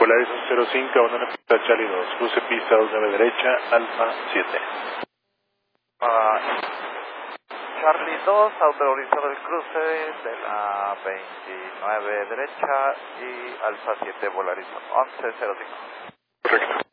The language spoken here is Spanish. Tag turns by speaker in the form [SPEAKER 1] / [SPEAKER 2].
[SPEAKER 1] Polaris 05, abandona pista Charlie 2, cruce pista 29 derecha, Alfa 7.
[SPEAKER 2] Charlie 2, autorizado el cruce de la 29 derecha y Alfa 7, Polaris 1105.
[SPEAKER 1] Correcto.